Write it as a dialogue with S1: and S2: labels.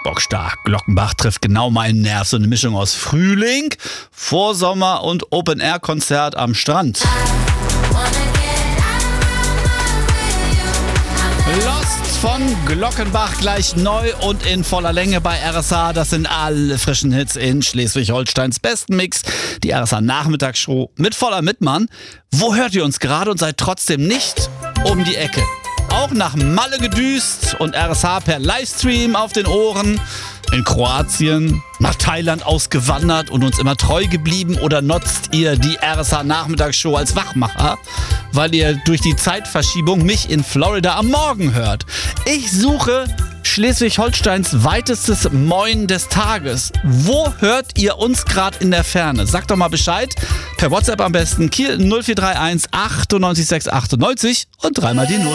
S1: Bockstark. Glockenbach trifft genau meinen Nerv. So eine Mischung aus Frühling, Vorsommer und Open-Air-Konzert am Strand. Lost von Glockenbach gleich neu und in voller Länge bei RSA. Das sind alle frischen Hits in Schleswig-Holsteins besten Mix. Die RSA Nachmittagsshow mit voller Mitmann. Wo hört ihr uns gerade und seid trotzdem nicht um die Ecke? Auch nach Malle gedüst und RSA per Livestream auf den Ohren. In Kroatien, nach Thailand ausgewandert und uns immer treu geblieben, oder nutzt ihr die RSA Nachmittagsshow als Wachmacher, weil ihr durch die Zeitverschiebung mich in Florida am Morgen hört? Ich suche Schleswig-Holsteins weitestes Moin des Tages. Wo hört ihr uns gerade in der Ferne? Sagt doch mal Bescheid. Per WhatsApp am besten. Kiel 0431 98 6 98 und dreimal die 0.